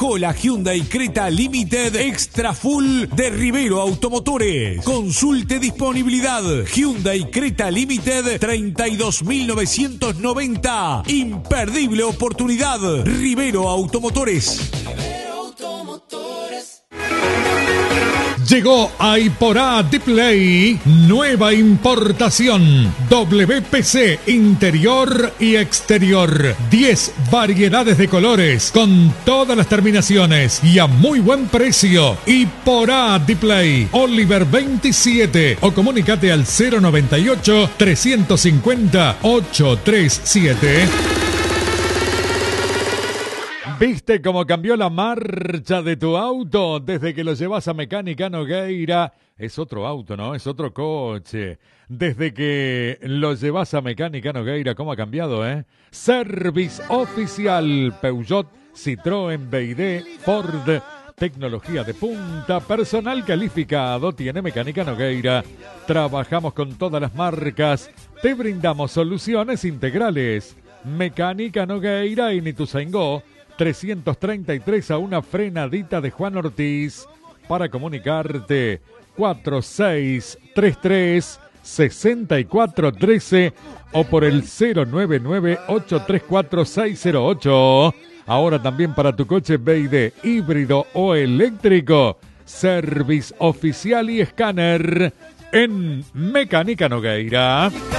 Cola Hyundai Creta Limited Extra Full de Rivero Automotores. Consulte disponibilidad. Hyundai Creta Limited 32.990. Imperdible oportunidad. Rivero Automotores. Llegó a Iporá Display, nueva importación, WPC interior y exterior, 10 variedades de colores con todas las terminaciones y a muy buen precio. Iporá Display, Oliver 27 o comunicate al 098 350 837. ¿Viste cómo cambió la marcha de tu auto desde que lo llevas a Mecánica Nogueira? Es otro auto, ¿no? Es otro coche. Desde que lo llevas a Mecánica Nogueira, ¿cómo ha cambiado, eh? Service oficial Peugeot, Citroën, BYD, Ford. Tecnología de punta, personal calificado, tiene Mecánica Nogueira. Trabajamos con todas las marcas. Te brindamos soluciones integrales. Mecánica Nogueira en Ituzaingó. 333 a una frenadita de Juan Ortiz. Para comunicarte 4633-6413 o por el 099-834-608. Ahora también para tu coche BYD híbrido o eléctrico. Service oficial y escáner en Mecánica Nogueira.